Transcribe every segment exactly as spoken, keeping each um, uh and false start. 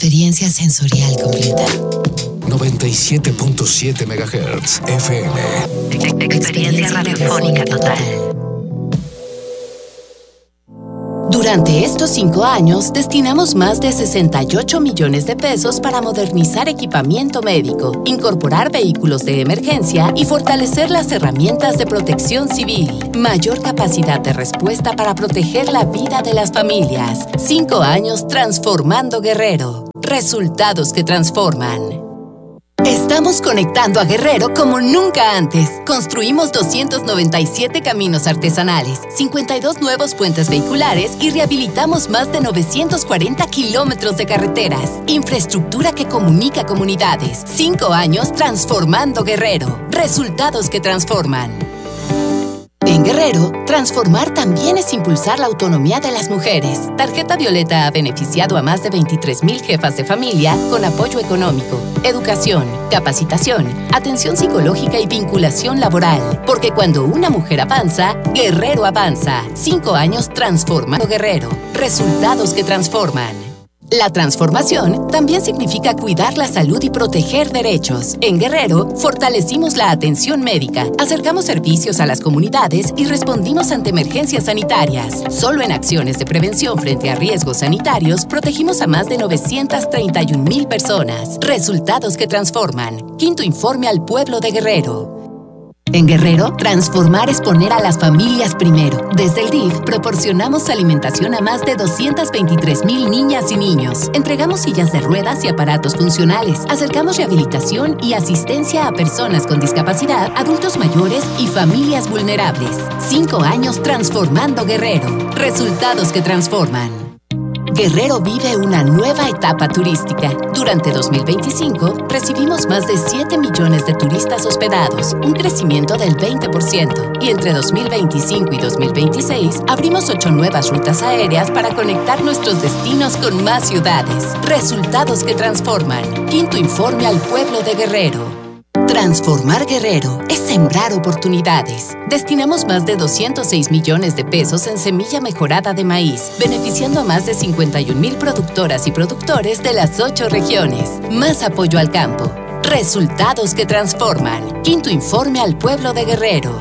experiencia sensorial completa. noventa y siete punto siete megahertz F M. Experiencia radiofónica total. Durante estos cinco años, destinamos más de sesenta y ocho millones de pesos para modernizar equipamiento médico, incorporar vehículos de emergencia y fortalecer las herramientas de protección civil. Mayor capacidad de respuesta para proteger la vida de las familias. Cinco años transformando Guerrero. Resultados que transforman. Estamos conectando a Guerrero como nunca antes. Construimos doscientos noventa y siete caminos artesanales, cincuenta y dos nuevos puentes vehiculares y rehabilitamos más de novecientos cuarenta kilómetros de carreteras. Infraestructura que comunica comunidades. Cinco años transformando Guerrero. Resultados que transforman. En Guerrero, transformar también es impulsar la autonomía de las mujeres. Tarjeta Violeta ha beneficiado a más de veintitrés mil jefas de familia con apoyo económico, educación, capacitación, atención psicológica y vinculación laboral. Porque cuando una mujer avanza, Guerrero avanza. Cinco años transformando Guerrero. Resultados que transforman. La transformación también significa cuidar la salud y proteger derechos. En Guerrero, fortalecimos la atención médica, acercamos servicios a las comunidades y respondimos ante emergencias sanitarias. Solo en acciones de prevención frente a riesgos sanitarios, protegimos a más de novecientas treinta y un mil personas. Resultados que transforman. Quinto informe al pueblo de Guerrero. En Guerrero, transformar es poner a las familias primero. Desde el D I F, proporcionamos alimentación a más de doscientas veintitrés mil niñas y niños. Entregamos sillas de ruedas y aparatos funcionales. Acercamos rehabilitación y asistencia a personas con discapacidad, adultos mayores y familias vulnerables. Cinco años transformando Guerrero. Resultados que transforman. Guerrero vive una nueva etapa turística. Durante dos mil veinticinco, recibimos más de siete millones de turistas hospedados, un crecimiento del veinte por ciento. Y entre dos mil veinticinco y dos mil veintiséis, abrimos ocho nuevas rutas aéreas para conectar nuestros destinos con más ciudades. Resultados que transforman. Quinto informe al pueblo de Guerrero. Transformar Guerrero es sembrar oportunidades. Destinamos más de doscientos seis millones de pesos en semilla mejorada de maíz, beneficiando a más de cincuenta y un mil productoras y productores de las ocho regiones. Más apoyo al campo. Resultados que transforman. Quinto informe al pueblo de Guerrero.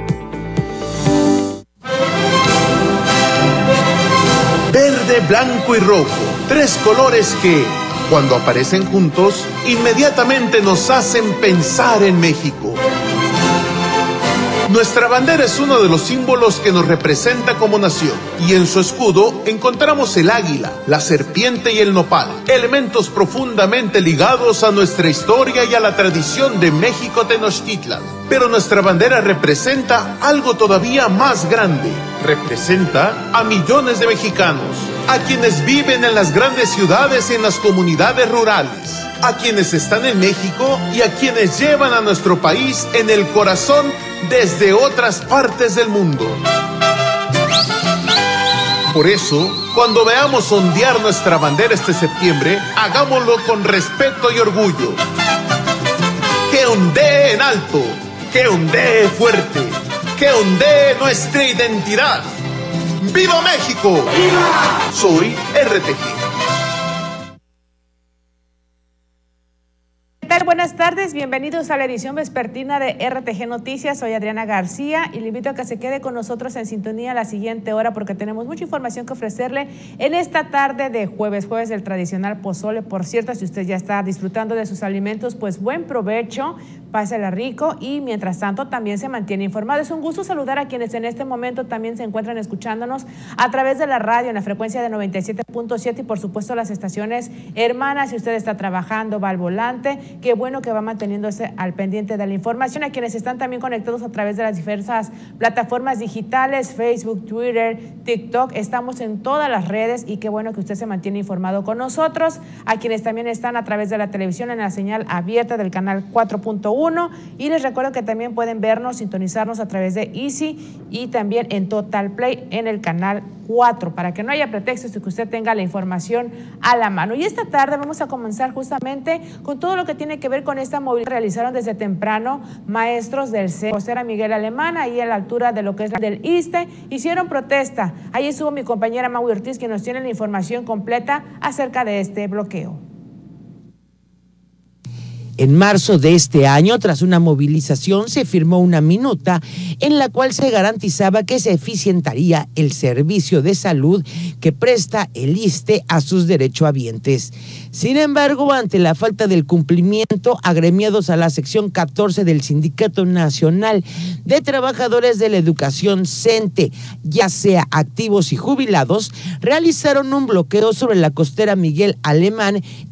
Verde, blanco y rojo. Tres colores que, cuando aparecen juntos, inmediatamente nos hacen pensar en México. Nuestra bandera es uno de los símbolos que nos representa como nación, y en su escudo encontramos el águila, la serpiente y el nopal, elementos profundamente ligados a nuestra historia y a la tradición de México Tenochtitlan. Pero nuestra bandera representa algo todavía más grande. Representa a millones de mexicanos, a quienes viven en las grandes ciudades y en las comunidades rurales, a quienes están en México y a quienes llevan a nuestro país en el corazón desde otras partes del mundo. Por eso, cuando veamos ondear nuestra bandera este septiembre, hagámoslo con respeto y orgullo. Que ondee en alto, que ondee fuerte, que ondee nuestra identidad. ¡Viva México! ¡Viva! Soy R T G. Buenas tardes, bienvenidos a la edición vespertina de R T G Noticias. Soy Adriana García y le invito a que se quede con nosotros en sintonía a la siguiente hora porque tenemos mucha información que ofrecerle en esta tarde de jueves, jueves del tradicional pozole. Por cierto, si usted ya está disfrutando de sus alimentos, pues buen provecho, pásela rico y mientras tanto también se mantiene informado. Es un gusto saludar a quienes en este momento también se encuentran escuchándonos a través de la radio en la frecuencia de noventa y siete punto siete y por supuesto las estaciones hermanas. Si usted está trabajando, va al volante, qué bueno que va manteniéndose al pendiente de la información. A quienes están también conectados a través de las diversas plataformas digitales, Facebook, Twitter, TikTok, estamos en todas las redes y qué bueno que usted se mantiene informado con nosotros. A quienes también están a través de la televisión en la señal abierta del canal cuatro punto uno y les recuerdo que también pueden vernos, sintonizarnos a través de Easy y también en Total Play en el canal cuatro para que no haya pretextos de que usted tenga la información a la mano. Y esta tarde vamos a comenzar justamente con todo lo que tiene que ver con esta movilidad que realizaron desde temprano maestros del C E P, Costera Miguel Alemán, ahí a la altura de lo que es la del ISSSTE, hicieron protesta. Ahí estuvo mi compañera Maui Ortiz, que nos tiene la información completa acerca de este bloqueo. En marzo de este año, tras una movilización, se firmó una minuta en la cual se garantizaba que se eficientaría el servicio de salud que presta el I S S S T E a sus derechohabientes. Sin embargo, ante la falta del cumplimiento, agremiados a la sección catorce del Sindicato Nacional de Trabajadores de la Educación, SENTE, ya sea activos y jubilados, realizaron un bloqueo sobre la costera Miguel Alemán